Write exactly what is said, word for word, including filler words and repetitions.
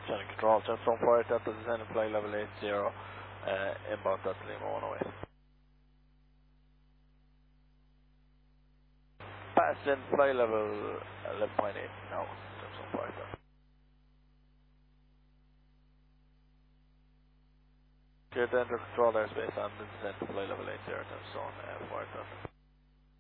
Channel Control, Jetstone Fire Delta descending flight level eight zero, uh, inbound Delta Lima one oh eight. Passed in flight level eleven point eight now, Jetstone Fire Delta. Clear to enter control airspace and descend to flight level eight zero, Jetstone uh, Fire Delta.